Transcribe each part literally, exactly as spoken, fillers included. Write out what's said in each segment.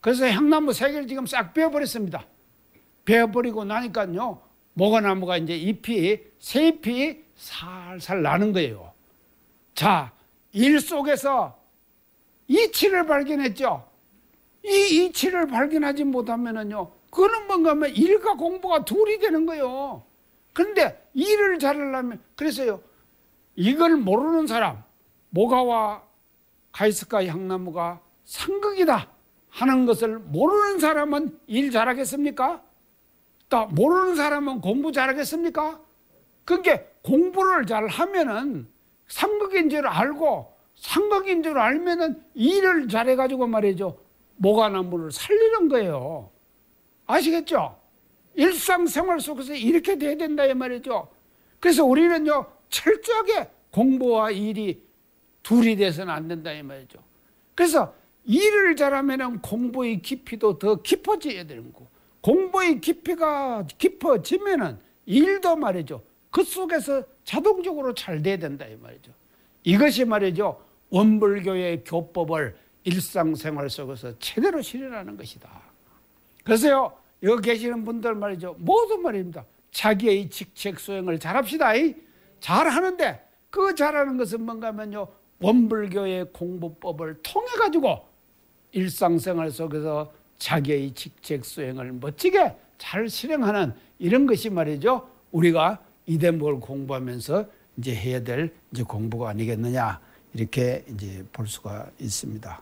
그래서 향나무 세 개를 지금 싹 베어버렸습니다. 베어버리고 나니까요, 모과나무가 이제 잎이, 새 잎이 살살 나는 거예요. 자, 일 속에서 이치를 발견했죠. 이 이치를 발견하지 못하면은요, 그거는 뭔가 하면 일과 공부가 둘이 되는 거예요. 그런데 일을 잘하려면, 그래서요, 이걸 모르는 사람, 모과와 가이스카 향나무가 상극이다 하는 것을 모르는 사람은 일 잘하겠습니까? 또 모르는 사람은 공부 잘하겠습니까? 그게 공부를 잘 하면은 상극인 줄 알고, 상극인 줄 알면은 일을 잘해가지고 말이죠, 모과나무를 살리는 거예요. 아시겠죠? 일상생활 속에서 이렇게 돼야 된다 이 말이죠. 그래서 우리는요, 철저하게 공부와 일이 둘이 돼서는 안 된다 이 말이죠. 그래서 일을 잘하면 공부의 깊이도 더 깊어져야 되는 거고, 공부의 깊이가 깊어지면은 일도 말이죠, 그 속에서 자동적으로 잘 돼야 된다 이 말이죠. 이것이 말이죠, 원불교의 교법을 일상생활 속에서 제대로 실현하는 것이다. 그래서요, 여기 계시는 분들 말이죠, 모두 말입니다, 자기의 직책 수행을 잘합시다. 잘하는데 그 잘하는 것은 뭔가 하면요, 원불교의 공부법을 통해 가지고 일상생활 속에서 자기의 직책 수행을 멋지게 잘 실행하는 이런 것이 말이죠, 우리가 이 대목을 공부하면서 이제 해야 될 이제 공부가 아니겠느냐, 이렇게 이제 볼 수가 있습니다.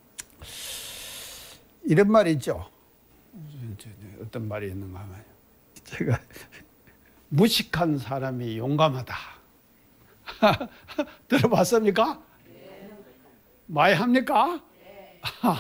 이런 말이 있죠. 어떤 말이 있는가 하면, 제가 무식한 사람이 용감하다. 들어봤습니까? 네. 많이 합니까? 네.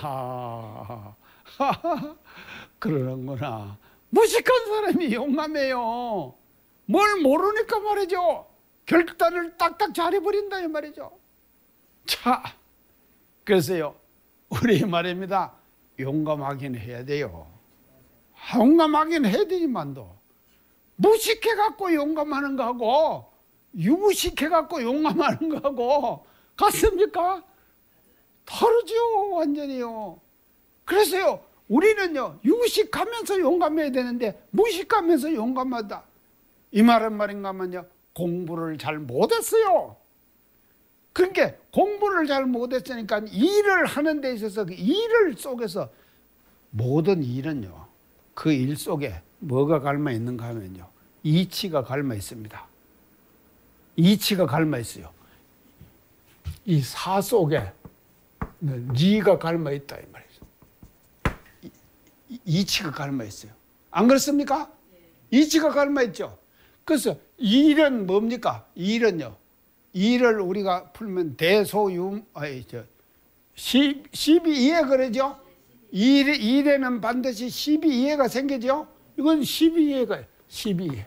그러는구나. 무식한 사람이 용감해요. 뭘 모르니까 말이죠, 결단을 딱딱 잘해버린다 이 말이죠. 자, 그래서요, 우리 말입니다, 용감하긴 해야 돼요. 용감하긴 해야 되지만도 무식해갖고 용감하는 거하고 유식해갖고 용감하는 거하고 같습니까? 다르죠, 완전히요. 그래서요, 우리는요, 유식하면서 용감해야 되는데 무식하면서 용감하다, 이 말은 말인가 하면요, 공부를 잘 못했어요. 그러니까 공부를 잘 못했으니까 일을 하는 데 있어서 그 일을 속에서, 모든 일은요, 그 일 속에 뭐가 갈마 있는가 하면요, 이치가 갈마 있습니다. 이치가 갈마 있어요. 이 사 속에 니가 갈마 있다 이 말이죠. 이, 이, 이치가 갈마 있어요. 안 그렇습니까? 네. 이치가 갈마 있죠. 그래서 일은 뭡니까? 일은요, 일을 우리가 풀면 대소유, 아니 저 십이이해 그러죠. 일, 일에는 반드시 십이이해가 생기죠. 이건 십이이해가 십이이해.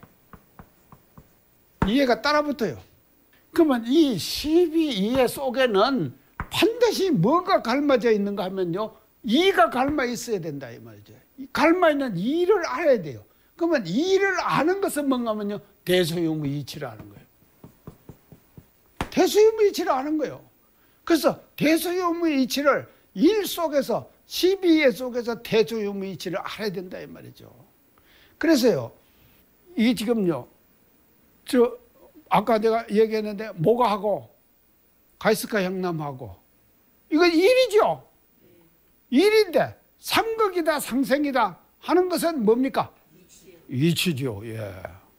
이해가 따라붙어요. 그러면 이 십이이해 속에는 반드시 뭐가 갈마져 있는가 하면요, 이가 갈마 있어야 된다 이 말이죠. 갈마 있는 이를 알아야 돼요. 그러면 이를 아는 것은 뭔가 하면요, 대소유무이치를 아는 거예요. 대소유무이치를 아는 거예요. 그래서 대소유무이치를 일 속에서, 십이이해 속에서 대소유무이치를 알아야 된다 이 말이죠. 그래서요, 이 지금요, 저 아까 내가 얘기했는데 모과하고 가이스카 향나무하고 이건 일이죠. 일인데 상극이다 상생이다 하는 것은 뭡니까? 이치죠. 예.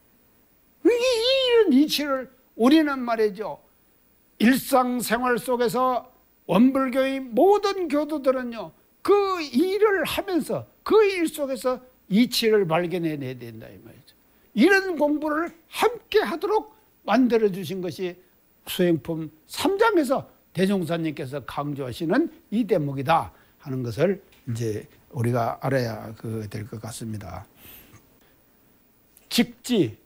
이 일은 이치를 우리는 말이죠, 일상생활 속에서 원불교의 모든 교도들은요, 그 일을 하면서 그 일 속에서 이치를 발견해내야 된다 이 말이죠. 이런 공부를 함께 하도록 만들어 주신 것이 수행품 삼 장에서 대종사님께서 강조하시는 이 대목이다 하는 것을 이제 우리가 알아야 그 될 것 같습니다. 직지.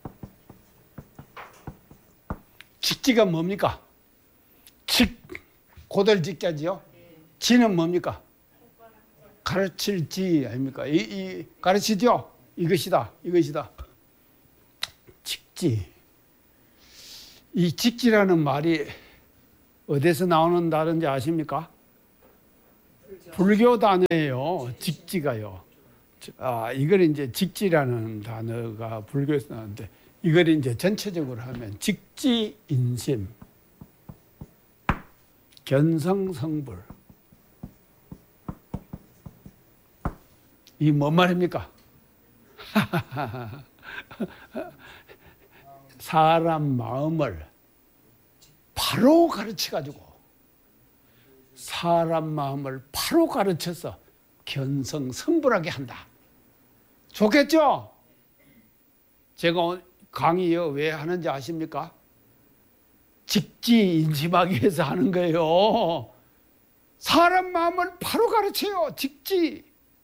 직지가 뭡니까? 직, 고들 직자지요. 지는 뭡니까? 가르칠 지 아닙니까? 이, 이 가르치죠? 이것이다, 이것이다. 직지. 이 직지라는 말이 어디서 나오는 단어인지 아십니까? 불교 단어예요. 직지가요. 아, 이걸 이제 직지라는 단어가 불교에서 나오는데 이걸 이제 전체적으로 하면 직지인심, 견성성불. 이 뭔 말입니까? 사람 마음을 바로 가르쳐가지고 사람 마음을 바로 가르쳐서 견성성불하게 한다. 좋겠죠? 제가 강의요 왜 하는지 아십니까? 직지인심하기 위해서 하는 거예요. 사람 마음을 바로 가르쳐요. 직지.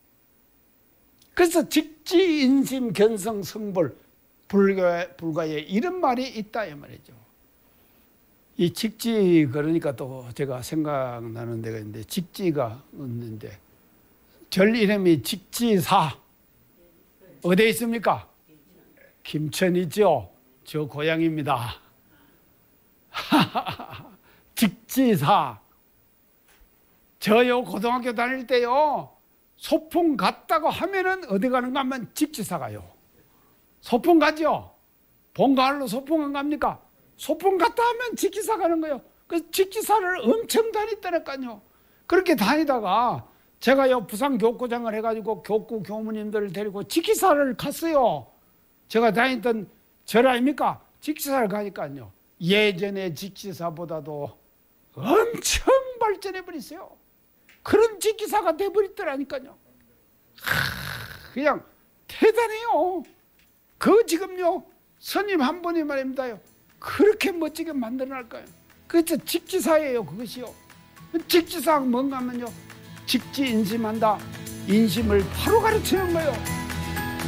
그래서 직지인심 견성성불 불가에, 불가에 이런 말이 있다 이 말이죠. 이 직지 그러니까 또 제가 생각나는 데가 있는데 직지가 있는데 절 이름이 직지사. 어디에 있습니까? 김천이죠. 저 고향입니다. 직지사. 저요 고등학교 다닐 때요 소풍 갔다고 하면은 어디 가는가 하면 직지사 가요. 소풍 가죠. 본가을로 소풍 안 갑니까? 소풍 갔다 하면 직지사 가는 거예요. 그래서 직지사를 엄청 다녔다니까요. 그렇게 다니다가 제가요 부산 교구장을 해가지고 교구 교무님들을 데리고 직지사를 갔어요. 제가 다녔던 절 아닙니까? 직지사를 가니까요. 예전의 직지사보다도 엄청 발전해 버렸어요. 그런 직지사가 돼버렸더라니까요. 그냥 대단해요. 그 지금요 스님 한 분이 말입니다요. 그렇게 멋지게 만들어날까요? 그렇죠. 직지사예요. 그것이요. 직지사가 뭔가 하면요 직지인심한다. 인심을 바로 가르치는 거예요.